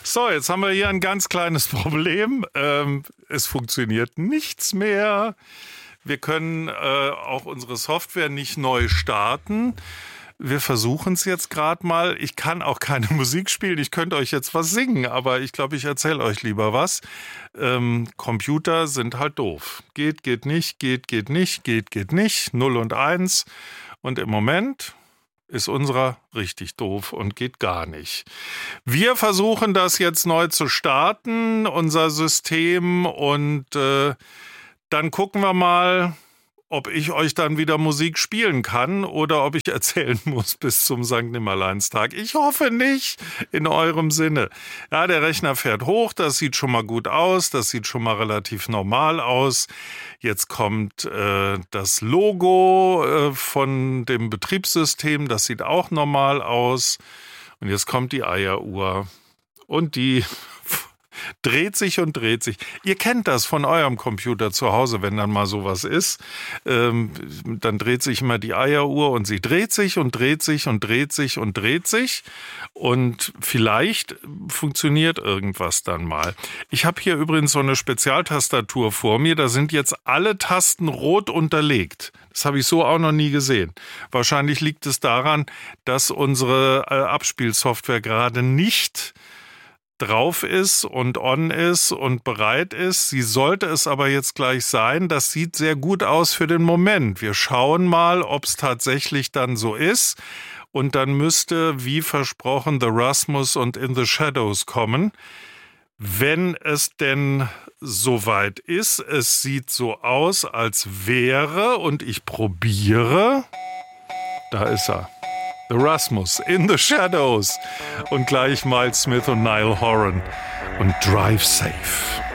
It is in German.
So, jetzt haben wir hier ein ganz kleines Problem. Es funktioniert nichts mehr. Wir können auch unsere Software nicht neu starten. Wir versuchen es jetzt gerade mal. Ich kann auch keine Musik spielen. Ich könnte euch jetzt was singen, aber ich glaube, ich erzähle euch lieber was. Computer sind halt doof. Geht nicht, geht nicht, geht nicht. 0 und 1. Und im Moment ist unserer richtig doof und geht gar nicht. Wir versuchen das jetzt neu zu starten, unser System, und dann gucken wir mal, ob ich euch dann wieder Musik spielen kann oder ob ich erzählen muss bis zum Sankt Nimmerleinstag. Ich hoffe nicht, in eurem Sinne. Ja, der Rechner fährt hoch, das sieht schon mal gut aus, das sieht schon mal relativ normal aus. Jetzt kommt das Logo von dem Betriebssystem, das sieht auch normal aus. Und jetzt kommt die Eieruhr und die dreht sich und dreht sich. Ihr kennt das von eurem Computer zu Hause, wenn dann mal sowas ist. Dann dreht sich immer die Eieruhr und sie dreht sich und dreht sich und dreht sich und dreht sich. Und vielleicht funktioniert irgendwas dann mal. Ich habe hier übrigens so eine Spezialtastatur vor mir. Da sind jetzt alle Tasten rot unterlegt. Das habe ich so auch noch nie gesehen. Wahrscheinlich liegt es daran, dass unsere Abspielsoftware gerade nicht drauf ist und on ist und bereit ist. Sie sollte es aber jetzt gleich sein. Das sieht sehr gut aus für den Moment. Wir schauen mal, ob es tatsächlich dann so ist. Und dann müsste, wie versprochen, The Rasmus und In the Shadows kommen. Wenn es denn soweit ist, es sieht so aus, als wäre, und ich probiere, da ist er. The Rasmus, In the Shadows, und gleich Miles Smith und Niall Horan und Drive Safe.